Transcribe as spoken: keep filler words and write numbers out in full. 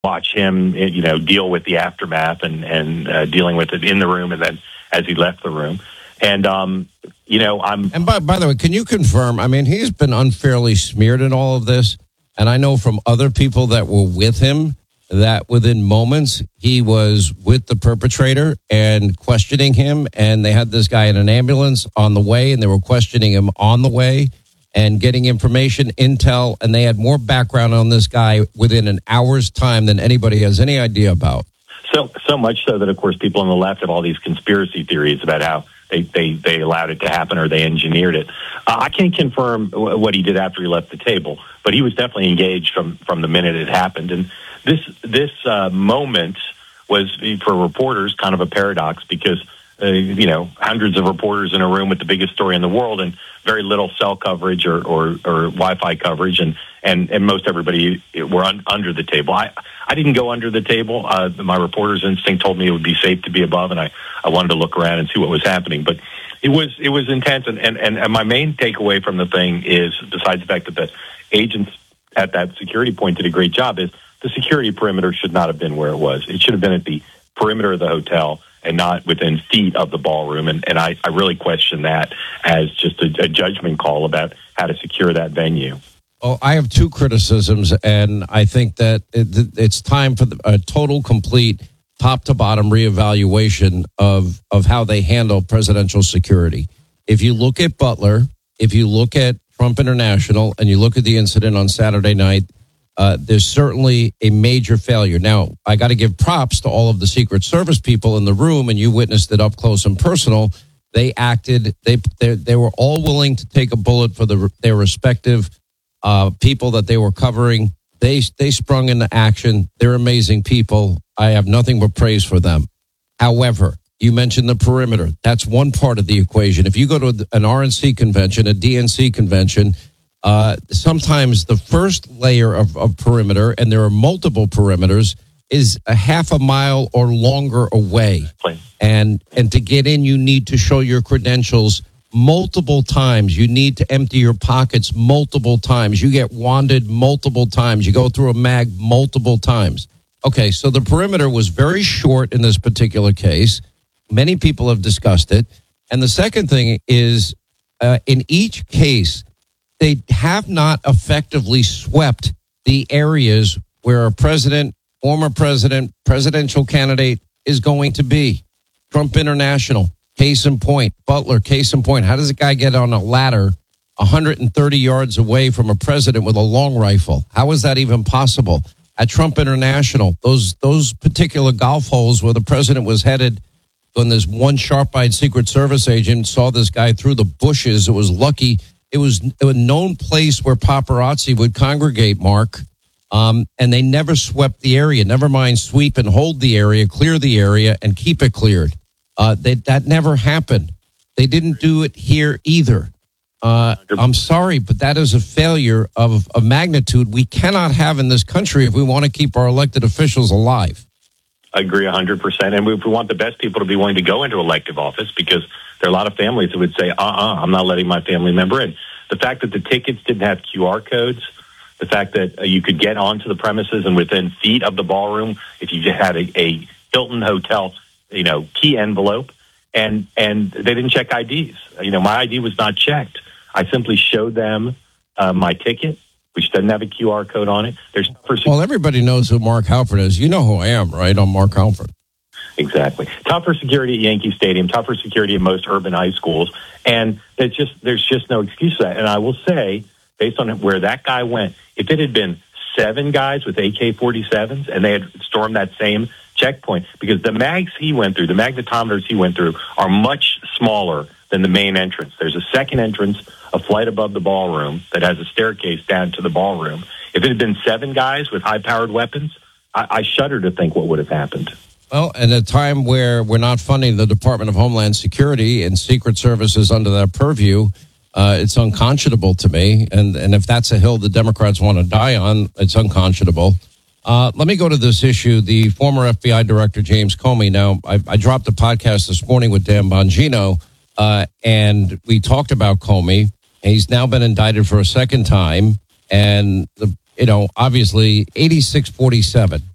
watch him, you know, deal with the aftermath and, and uh, dealing with it in the room and then as he left the room. And, um, you know, I'm... And by, by the way, can you confirm, I mean, he's been unfairly smeared in all of this. And I know from other people that were with him that within moments he was with the perpetrator and questioning him. And they had this guy in an ambulance on the way and they were questioning him on the way and getting information, intel. And they had more background on this guy within an hour's time than anybody has any idea about. So, so much so that, of course, people on the left have all these conspiracy theories about how They, they they allowed it to happen or they engineered it. Uh, I can't confirm w- what he did after he left the table, but he was definitely engaged from, from the minute it happened. And this this uh, moment was, for reporters, kind of a paradox because, uh, you know, hundreds of reporters in a room with the biggest story in the world and very little cell coverage or, or, or Wi-Fi coverage, and, and, and most everybody were un- under the table. I, I didn't go under the table. Uh, my reporter's instinct told me it would be safe to be above, and I, I wanted to look around and see what was happening. But it was it was intense, and, and, and my main takeaway from the thing is, besides the fact that the agents at that security point did a great job, is the security perimeter should not have been where it was. It should have been at the perimeter of the hotel and not within feet of the ballroom. And, and I, I really question that as just a, a judgment call about how to secure that venue. Oh, I have two criticisms, and I think that it, it's time for a total, complete, top-to-bottom reevaluation of, of how they handle presidential security. If you look at Butler, if you look at Trump International, and you look at the incident on Saturday night, uh, there's certainly a major failure. Now, I got to give props to all of the Secret Service people in the room, and you witnessed it up close and personal. They acted, they they, they were all willing to take a bullet for the, their respective Uh, people that they were covering. They they sprung into action. They're amazing people. I have nothing but praise for them. However, you mentioned the perimeter. That's one part of the equation. If you go to an R N C convention, a D N C convention, uh, sometimes the first layer of, of perimeter, and there are multiple perimeters, is a half a mile or longer away. And and to get in, you need to show your credentials multiple times. You need to empty your pockets multiple times. You get wanded multiple times. You go through a mag multiple times. Okay, so the perimeter was very short in this particular case. Many people have discussed it. And the second thing is, uh, in each case, they have not effectively swept the areas where a president, former president, presidential candidate is going to be. Trump International, case in point. Butler, case in point. How does a guy get on a ladder one hundred thirty yards away from a president with a long rifle? How is that even possible? At Trump International, those those particular golf holes where the president was headed, when this one sharp-eyed Secret Service agent saw this guy through the bushes, it was lucky. It was a known place where paparazzi would congregate, Mark, um, and they never swept the area. Never mind sweep and hold the area, clear the area, and keep it cleared. Uh, they, that never happened. They didn't do it here either. Uh, I'm sorry, but that is a failure of a magnitude we cannot have in this country if we want to keep our elected officials alive. I agree one hundred percent. And if we want the best people to be willing to go into elective office, because there are a lot of families that would say, uh-uh, I'm not letting my family member in. The fact that the tickets didn't have Q R codes, the fact that uh, you could get onto the premises and within feet of the ballroom if you just had a, a Hilton Hotel, you know, key envelope, and and they didn't check I Ds. You know, my I D was not checked. I simply showed them uh, my ticket, which doesn't have a Q R code on it. There's pers- well, everybody knows who Mark Halford is. You know who I am, right? I'm Mark Halford. Exactly. Tougher security at Yankee Stadium, tougher security at most urban high schools, and there's just there's just no excuse for that. And I will say, based on where that guy went, if it had been seven guys with A K forty-sevens and they had stormed that same checkpoint, because the mags he went through, the magnetometers he went through, are much smaller than the main entrance. There's a second entrance, a flight above the ballroom that has a staircase down to the ballroom. If it had been seven guys with high-powered weapons, I, I shudder to think what would have happened. Well, at a time where we're not funding the Department of Homeland Security and Secret Services under that purview, uh, it's unconscionable to me. And, and if that's a hill the Democrats want to die on, it's unconscionable. Uh, let me go to this issue. The former F B I Director, James Comey. Now, I, I dropped a podcast this morning with Dan Bongino, uh, and we talked about Comey. He's now been indicted for a second time. And, the, you know, obviously, eighty-six forty-seven.